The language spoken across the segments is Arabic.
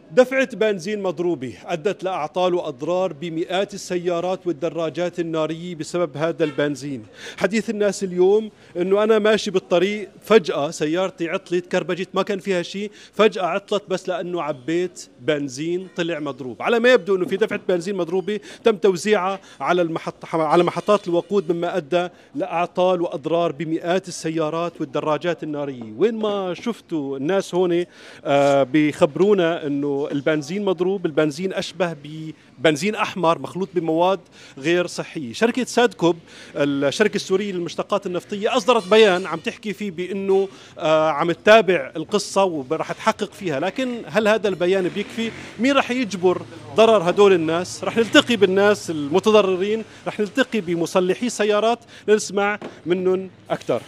دفعة بنزين مضروبة أدت لأعطال وأضرار بمئات السيارات والدراجات النارية بسبب هذا البنزين. حديث الناس اليوم أنه أنا ماشي بالطريق فجأة سيارتي عطلت، كربجت، ما كان فيها شيء، فجأة عطلت بس لأنه عبيت بنزين طلع مضروب. على ما يبدو أنه في دفعة بنزين مضروبة تم توزيعها على محطات الوقود، مما أدى لأعطال وأضرار بمئات السيارات والدراجات النارية. وين ما شفتوا الناس هون بيخبرونا أنه البنزين مضروب، البنزين أشبه ببنزين أحمر مخلوط بمواد غير صحية. شركة سادكوب الشركة السورية للمشتقات النفطية أصدرت بيان عم تحكي فيه بأنه عم تتابع القصة ورح تحقق فيها، لكن هل هذا البيان بيكفي؟ مين رح يجبر ضرر هدول الناس؟ رح نلتقي بالناس المتضررين، رح نلتقي بمصلحي السيارات لنسمع منهم أكثر.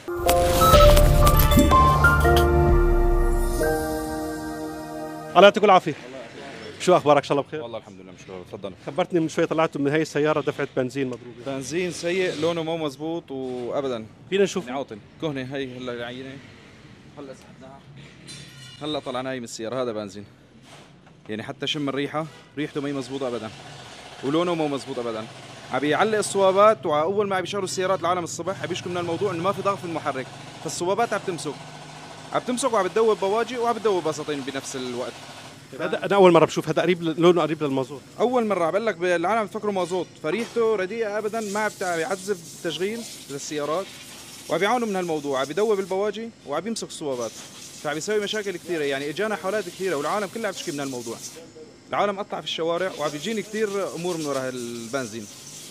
الله يعطيكم العافية. شو اخبارك؟ ان شاء الله بخير. والله الحمد لله مشكور. تفضل. خبرتني من شوي طلعتوا من هي السياره دفعه بنزين مضروبه. بنزين سيء، لونه مو مزبوط وابدا. فينا نشوف عاطل كهنه. هي هلا العينه هلا سحبناها، هلا طلعناها من السياره. هذا بنزين يعني حتى شم الريحه، ريحته ما هي مزبوطه ابدا ولونه مو مزبوط ابدا. عم يعلق الصوابات، واول ما عم يشغلوا السيارات العالم الصبح عم يشكوا من الموضوع انه ما في ضغط في المحرك، فالصوابات عم تمسك وعم تدوب بواجي وعم تدوب بساطين بنفس الوقت. هذا انا اول مره بشوف هذا، قريب لونه قريب للمازوت. اول مره عم بقول لك بالعالم بفكروا مازوت، فريحته رديئه ابدا، ما عم يعذب التشغيل للسيارات، وعم بيعانوا من هالموضوع. عم بيدوب البواجي وعم يمسك الصوابات، فعم يسوي مشاكل كثيره. يعني اجانا حالات كثيره والعالم كلها عم تشكي من هالموضوع. العالم قطع في الشوارع وعم بيجيني كثير امور من وراء البنزين،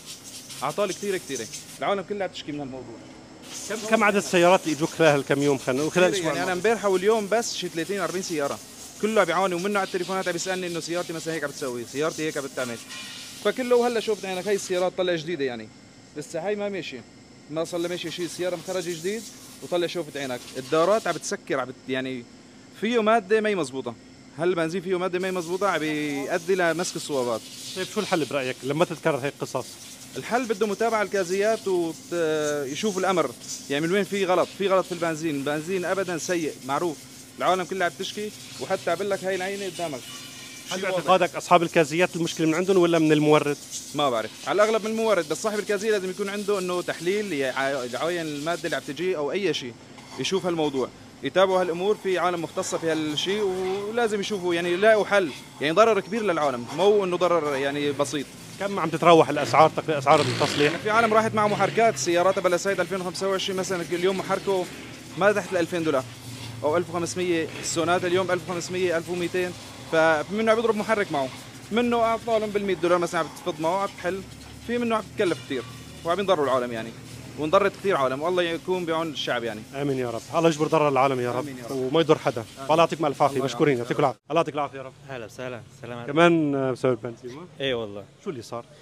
اعطال كثيره. العالم كلها عم تشكي من هالموضوع. كم عدد السيارات اللي اجوك خلال هالكم يوم؟ خلال اسبوع يعني انا امبارحه واليوم بس شي 30 40 سياره، كله عم بيعاني، ومنه على التليفونات عم بيسالني انه سيارتي مثلا هيك عم بتسوي، سيارتي هيك عم بتعمل. فكله هلا شفت عينك هي السيارات طلع جديده، يعني لسه هي ما ماشيه، ما صار لها ماشيه شيء. السياره مخرج جديد وطلع شوفت عينك الدارات عم بتسكر، يعني فيه ماده ما هي مزبوطه. هالبنزين فيه ماده ما هي مزبوطه، عم بيؤدي لمسك الصوابات. طيب شو الحل برايك لما تتكرر هيك قصص؟ الحل بده متابعه الكازيات ويشوفوا الامر، يعني من وين في غلط. في غلط في البنزين ابدا سيء معروف، العالم كلها عم تشكي، وحتى بقول لك هاي العينه قدامك. هل باعتقادك اصحاب الكازيات المشكله من عندهم ولا من المورد؟ ما بعرف، على الاغلب من المورد، بس صاحب الكازيه لازم يكون عنده انه تحليل يعاين الماده اللي عم تجي او اي شيء، يشوف هالموضوع، يتابعوا هالامور. في عالم مختصه في هالشيء ولازم يشوفوا يعني يلاقوا حل. يعني ضرر كبير للعالم، مو انه ضرر يعني بسيط. كم عم تتراوح الاسعار تقريبا اسعار التصليح؟ يعني في عالم راحت مع محركات سيارات بلا سيد 2025 مثلا، اليوم محركه ما تحت ال 2000 دولار او 1500. السوناتا اليوم 1500 1200، فمنه عم يضرب محرك معه، منه اعطالهم بال 100 دولار مثلا عم تفض معه عم تحل، في منه عم تكلف كثير وعم يضروا العالم يعني، وانضرت كثير عالم، والله يكون بعون الشعب يعني. امين يا رب، الله يجبر ضرر العالم يا رب، يا رب. وما يضر حدا. الله يعطيكم الف عافيه، مشكورين، يعطيكم العافيه. الله يعطيك العافيه يا رب. هلا وسهلا. سلام. كمان بسبب البنزين؟ ايه والله. شو اللي صار؟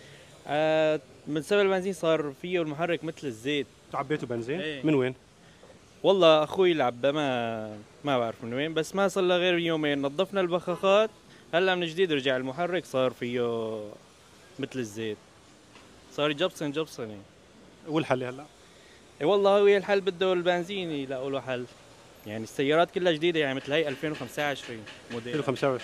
من سبب البنزين صار فيه المحرك مثل الزيت. عبيتوا بنزين؟ ايه. من وين؟ والله اخوي العبى، ما بعرف من وين، بس ما صار له غير يومين نظفنا البخاخات، هلا من جديد رجع المحرك صار فيه مثل الزيت، صار جبصن يعني. والحل هلا؟ اي والله هو الحل بده البنزين يلاقوا له حل. يعني السيارات كلها جديده، يعني مثل هي 2015 موديل 2025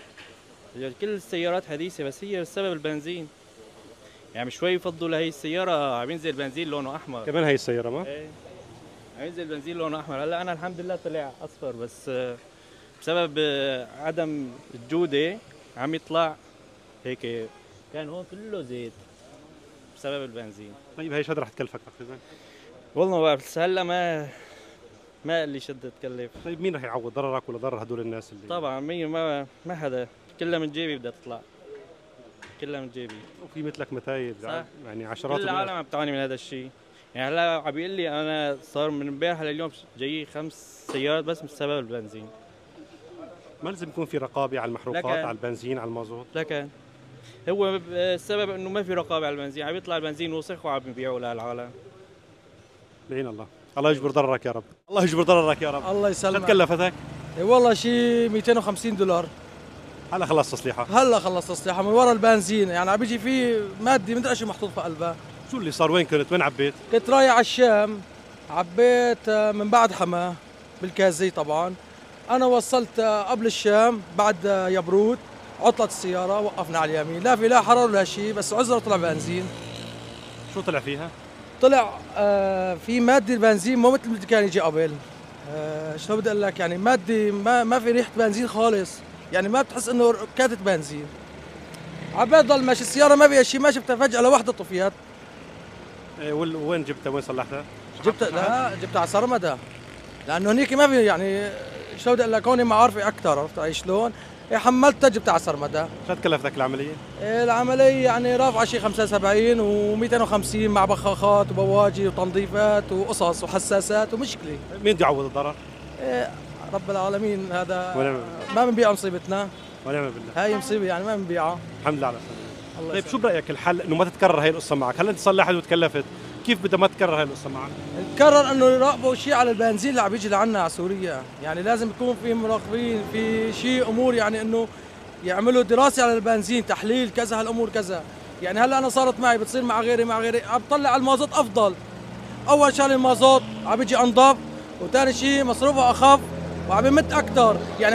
كل السيارات حديثه، بس هي السبب البنزين. يعني شوي يفضوا لهي السياره عم ينزل بنزين لونه احمر. كمان هي السياره ما؟ ايه عم ينزل بنزين لونه احمر. هلا انا الحمد لله طلع اصفر، بس بسبب عدم الجوده عم يطلع هيك. كان هون كله زيت بسبب البنزين. طيب هي شو رح تكلفك تقريبا؟ والله ما بعرف، بس هلا ما اللي شد تكلف. طيب مين رح يعوض ضررك ولا ضرر هدول الناس اللي؟ طبعا ما حدا، كلها من جيبي بدها تطلع، كلها من جيبي. وفي مثلك متايب يعني عشرات كل العالم عم تعاني من هذا الشيء. يعني هلا عم بيقول لي انا صار من امبارح لليوم جاي 5 سيارات بس بسبب البنزين. ما لازم يكون في رقابه على المحروقات، على البنزين، على المازوت؟ لكن هو السبب انه ما في رقابه على البنزين، عم يطلع البنزين وسخ وعم يبيعوا للعالم. لعين الله. الله يجبر ضررك يا رب، الله يجبر ضررك يا رب. الله يسلمك. قد كلفتك؟ والله شيء 250 دولار. هلا خلص تصليحها؟ هلا خلص تصليحها من ورا البنزين، يعني عم بيجي فيه ماده مدري ايش محطوط في قلبها. شو اللي صار؟ وين كنت؟ وين عبيت؟ كنت رايح على الشام، عبيت من بعد حما بالكازي طبعا. انا وصلت قبل الشام بعد يبرود، عطلت السياره، وقفنا على اليمين، لا في لا حراره ولا شيء، بس عذر طلع بنزين. شو طلع فيها؟ طلع في ماده البنزين مو مثل اللي كان يجي قبل. شلون بدي اقول لك، يعني ماده ما في ريحه بنزين خالص، يعني ما بتحس انه كاتت بنزين. عبال ضل ماشي السياره ما فيها شيء، ما شفتها فجاه لوحده طفيت. وين جبتها؟ وين صلحتها؟ جبتها على سرمدة، لانه هنيك ما في يعني شلون بدي اقول لك، هون معارفي اكثر، عرفت علي شلون؟ حملتها جبتها على سرمدة. شو كلفتك العمليه؟ العملية يعني رافعة شيء 75 و250 مع بخاخات وبواجي وتنظيفات وقصص وحساسات ومشكلة. مين بده يعوض الضرر؟ رب العالمين، هذا ونعم. ما بنبيع مصيبتنا، ونعم بالله. هاي مصيبة يعني ما بنبيعها. الحمد لله على السلامه. الله طيب يسلمك. شو برايك الحل انه ما تتكرر هاي القصه معك؟ هلا انت صلحت وتكلفت، كيف بدها ما تتكرر هاي القصه معك؟ قرر انه يراقبوا شيء على البنزين اللي عم يجي لعنا على سوريا، يعني لازم يكون في مراقبين، في شيء امور، يعني انه يعملوا دراسه على البنزين، تحليل كذا، هالامور كذا. يعني هلا انا صارت معي، بتصير مع غيري عم بطلع على المازوت افضل. اول شغله المازوت عم يجي انضف، وثاني شيء مصروفه اخف وعم يمت اكثر يعني.